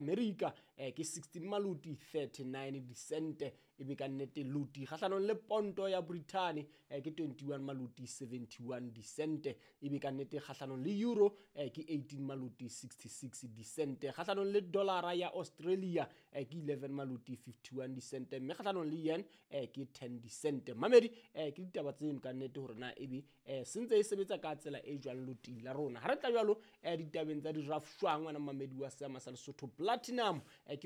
America ke 16 maluti 39 disente e be ka nnete luti kgahlanong le ponto ya Britain ke 21 maluti 71 disente e be ka nnete kgahlanong le euro ke 18 maluti 66 disente kgahlanong le dollara ya Australia ke 11 maluti 51 disente mme kgahlanong le yen ke 10 disente mamedi ke ditaba tseno ka nnete hore na ebe sentse e sebetsa ka tsela e jwang luti la rona ha re tla jwalo ditabeng tsa di rough shwang wana mamedi wa Seema sa Lesotho platinum ke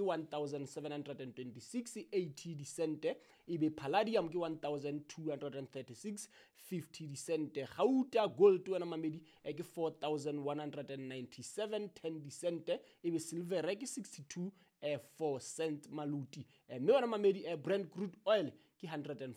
1726.80 disente ebe palladium ke 1236.50 disente gauta gold wena mamedi ke 4197.10 disente ebe silver ke 62 4 cent maluti mme wena mamedi Brent crude oil ke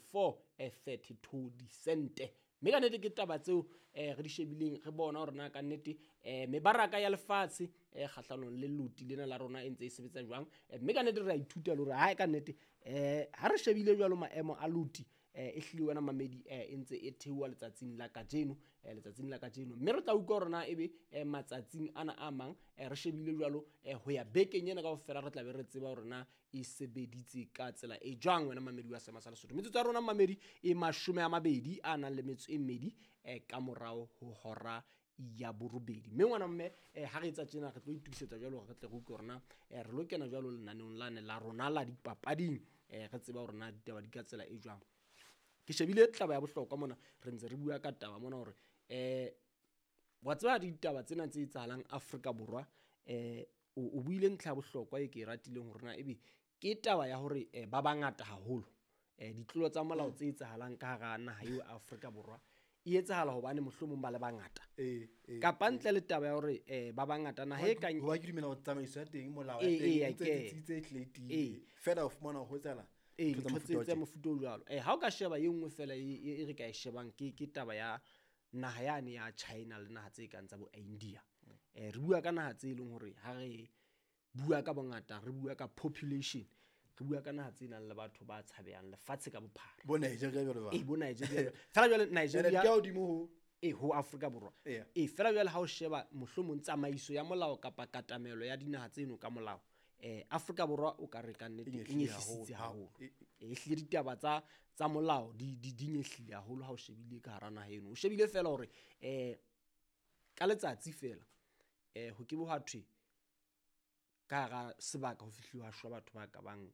104.32 disente mme ka nnete ke taba tseo re di shebileng re bona hore na ka nnete mebaraka ya lefatshe kgahlanong le luti lena la rona e ntse e sebetsa jwang mme ka nnete re a ithuta le hore ha ka nnete ha re shebile jwalo maemo a luti e hlile wena mamedi e ntse e theoha letsatsing la kajeno mme re tla utlwa hore na ebe matsatsing ana a mang re shebile jwalo ho ya bekeng ena kaofela re tla be re tseba hore na e sebeditse ka tsela e jwang wena mamedi wa Seema sa Lesotho metsotso ya rona mamedi e 20 a nang le metso e mmedi ka morao ho hora ya borobedi mme ngwana mme ha re etsa tjena re tlo itukisetsa jwalo re tle go utlwa hore na re lo kena jwalo lenaneong lane la rona la dipapading re tseba hore na ditaba di ka tsela e jwang ke shebile taba ya bohlokwa mona re ntse re bua ka taba mona hore wa tseba ditaba tsena tse etsahalang Afrika Borwa o buile ntlha bohlokwa e ke ratileng hore na ebe ke taba ya hore ba bangata haholo ditlolo tsa molao tse etsahalang ka hara naha eo Afrika Borwa e etsahala hobane mohlomong ba le bangata kapa ntle le taba ya hore ba bangata naha e kang ho ba ke dumela ho tsamaiso ya teng molao ya teng tse tletse fela of mona ho tsala tse mofuta o jwalo ha o ka sheba ye nngwe fela e re ka e shebang ke taba ya naha yane ya China le naha tse kang tsa bo India re bua ka naha tse leng hore ha re bua ka bongata re bua ka population re bua ka naha tse nang le batho ba tshabehang lefatshe ka bophara bo Nigeria jwalo ba bo Nigeria fela jwale Nigeria ke hodimo ho ho Afrika Borwa fela jwale ha o sheba mohlomong tsamaiso ya molao kapa katamelo ya dinaha tseno ka molao Afrika Borwa o ka re ka nnete e nyehlisitse haholo e hlile ditaba tsa molao di nyehlile haholo ha o shebile ka hara naha eno o shebile fela hore ka letsatsi fela ho ke bo ha thwe ka hara sebaka ho fihliwa shwa batho ba ka bang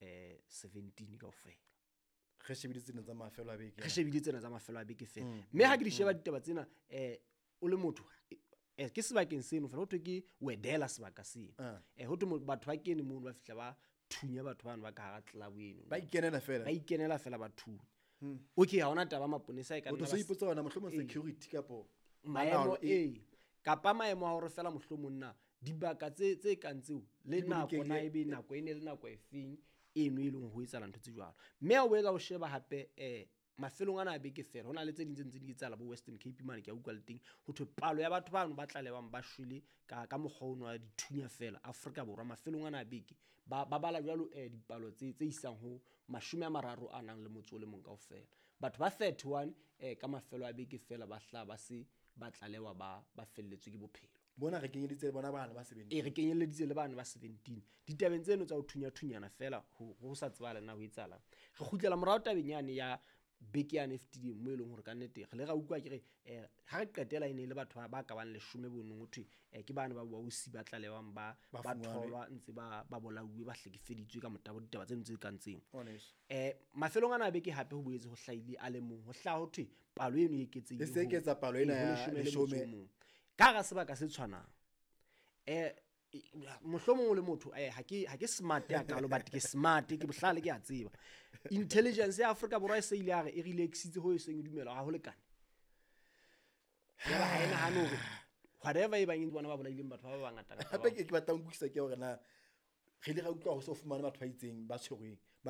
17 kaofela re shebile tsena tsa mafelo a beke fela mme ha ke di sheba ditaba tsena o le motho ke sebakeng seno fela ho thwe ke wedela sebaka seno ho thwe batho ba kene mono ba fihla ba thunya batho bana ba ka hara club eno ba ikenela fela ba thunya okay ha ona taba maponesa e ka nna o ipotsa ona mohlomong security kapo maemo kapa maemo a hore fela mohlomong na dibaka tse kang tseo le nako na ebe nako ene le nako e feng eno e leng ho etsala ntho tse jwalo mme a boela o sheba hape mafelong ana a beke fela hona le tse ding tse di etsala bo Western Cape mane ke a utlwa le teng ho thwe palo ya batho bano ba tlalewang ba shwele ka mokgwa wa dithunya fela Afrika Borwa mafelong ana a beke ba bala jwalo dipalo tse isang ho 30 a nang le motso le mong kaofela batho ba 31 ka mafelo a beke fela ba hla ba se ba tlalewa ba felletswe ke bophelo bona re kenyeleditse bona bana ba 17 re kenyeleditse le bana ba 17 ditabeng tseno tsa ho thunya fela ho sa tsebala na ho etsala re khutlela morao tabeng yane ya beke ya FTD mo eleng hore ka nnete re le ga utlwa ke re ha re qetela ine le batho ba ka bang 10 bonong ho thwe ke bana ba usi ba tlalewang ba tholwa ntse ba bolauwe ba hlekefeditswe ka motabo ditaba tse ntse kantseng mafelong ana beke hape ho boetse ho hlaile a le mong ho hla ho thwe palo eno e eketsehile e se eketsa palo ena ya 10 ka ga sebaka se tshwanang mohlomong o le motho ha ke smart ya kalo but ke smart ke bohlale ke a tseba intelligence ya Afrika Borwa e se ile ya re e relaxitse ho eseng e dumela ha ho lekane ya ba ha ena hano whatever e bang bona ba bolaileng batho ba bangata ka hape ke batla nkukisa ke hore na re le ga utlwa ho se o fumana batho ba itseng ba tshwerweng